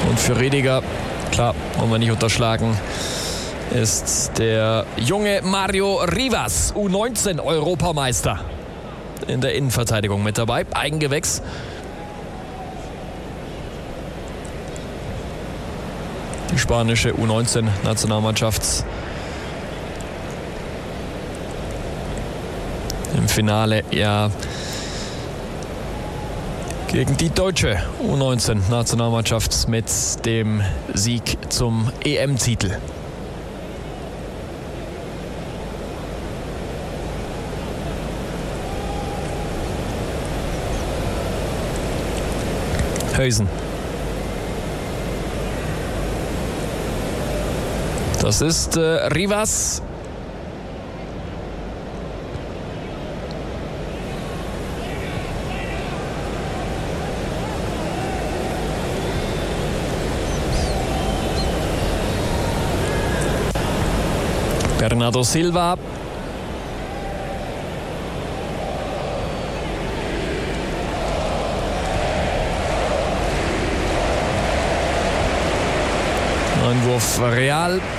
Und für Rediger, klar, wollen wir nicht unterschlagen, ist der junge Mario Rivas, U19-Europameister, in der Innenverteidigung mit dabei. Eigengewächs. Die spanische U19-Nationalmannschaft im Finale ja gegen die deutsche U19-Nationalmannschaft mit dem Sieg zum EM-Titel. Höysen. Das ist Rivas. Bernardo Silva. Einwurf Real.